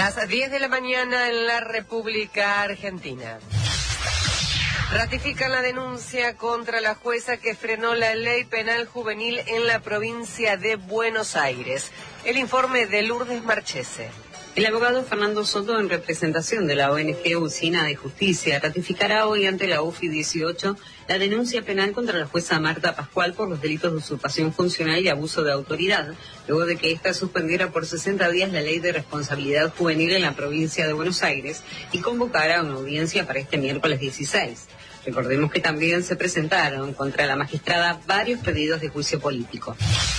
Las 10 de la mañana en la República Argentina. Ratifican la denuncia contra la jueza que frenó la ley penal juvenil en la provincia de Buenos Aires. El informe de Lourdes Marchese. El abogado Fernando Soto, en representación de la ONG Usina de Justicia, ratificará hoy ante la UFI 18 la denuncia penal contra la jueza Marta Pascual por los delitos de usurpación funcional y abuso de autoridad, luego de que ésta suspendiera por 60 días la ley de responsabilidad juvenil en la provincia de Buenos Aires y convocara una audiencia para este miércoles 16. Recordemos que también se presentaron contra la magistrada varios pedidos de juicio político.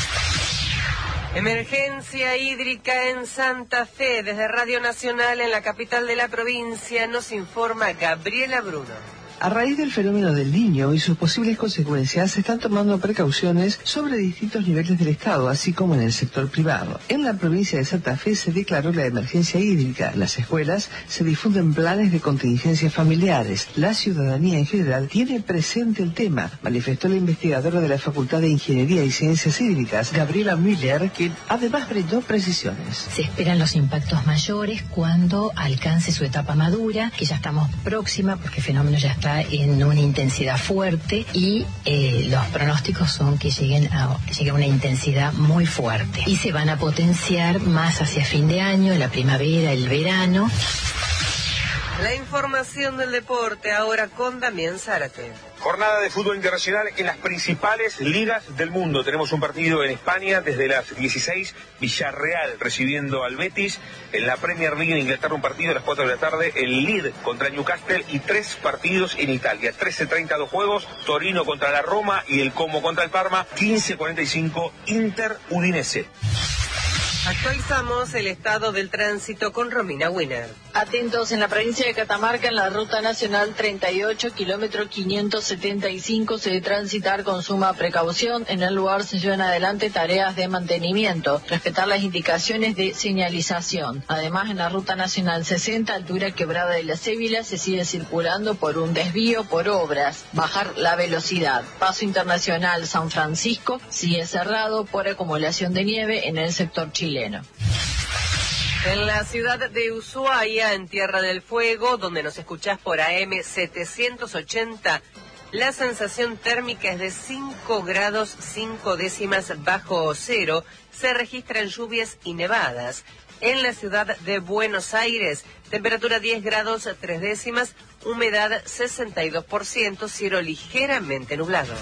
Emergencia hídrica en Santa Fe. Desde Radio Nacional en la capital de la provincia nos informa Gabriela Bruno. A raíz del fenómeno del Niño y sus posibles consecuencias, se están tomando precauciones sobre distintos niveles del Estado, así como en el sector privado. En la provincia de Santa Fe se declaró la emergencia hídrica. En las escuelas se difunden planes de contingencias familiares. La ciudadanía en general tiene presente el tema, manifestó la investigadora de la Facultad de Ingeniería y Ciencias Hídricas, Gabriela Miller, quien además brindó precisiones. Se esperan los impactos mayores cuando alcance su etapa madura, que ya estamos próxima porque el fenómeno ya está en una intensidad fuerte y los pronósticos son que llegue a una intensidad muy fuerte y se van a potenciar más hacia fin de año, la primavera, el verano. La información del deporte ahora con Damián Zárate. Jornada de fútbol internacional en las principales ligas del mundo. Tenemos un partido en España desde las 16, Villarreal recibiendo al Betis. En la Premier League en Inglaterra un partido a las 4 de la tarde, el Leeds contra Newcastle y 3 partidos en Italia. 13:30 2 juegos, Torino contra la Roma y el Como contra el Parma. 15:45 Inter Udinese. Actualizamos el estado del tránsito con Romina Winner. Atentos en la provincia de Catamarca, en la ruta nacional 38, kilómetro 575, se debe transitar con suma precaución. En el lugar se llevan adelante tareas de mantenimiento, respetar las indicaciones de señalización. Además, en la ruta nacional 60, altura Quebrada de la Cébila, se sigue circulando por un desvío por obras. Bajar la velocidad. Paso internacional San Francisco sigue cerrado por acumulación de nieve en el sector chileno. En la ciudad de Ushuaia, en Tierra del Fuego, donde nos escuchás por AM 780, la sensación térmica es de 5 grados 5 décimas bajo cero. Se registran lluvias y nevadas. En la ciudad de Buenos Aires, temperatura 10 grados 3 décimas, humedad 62%, cielo ligeramente nublado.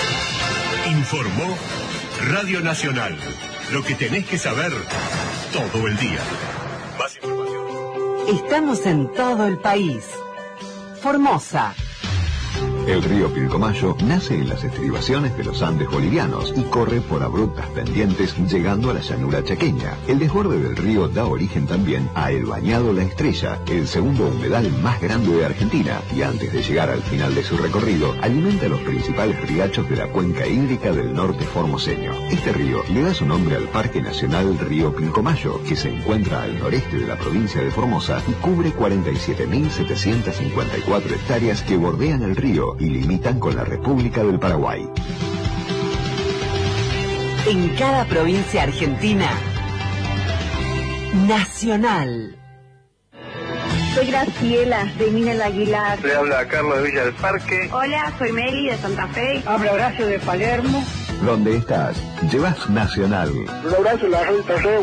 Informó Radio Nacional. Lo que tenés que saber todo el día. Más información. Estamos en todo el país. Formosa. El río Pilcomayo nace en las estribaciones de los Andes bolivianos y corre por abruptas pendientes llegando a la llanura chaqueña. El desborde del río da origen también a El Bañado La Estrella, el segundo humedal más grande de Argentina, y antes de llegar al final de su recorrido, alimenta los principales riachos de la cuenca hídrica del norte formoseño. Este río le da su nombre al Parque Nacional Río Pilcomayo, que se encuentra al noreste de la provincia de Formosa y cubre 47.754 hectáreas que bordean el río y limitan con la República del Paraguay. En cada provincia argentina, Nacional. Soy Graciela, de Minel Aguilar. Le habla Carlos de Villa del Parque. Hola, soy Meli de Santa Fe. Habla Horacio de Palermo. Donde estás, llevas Nacional. Un abrazo, la Ruta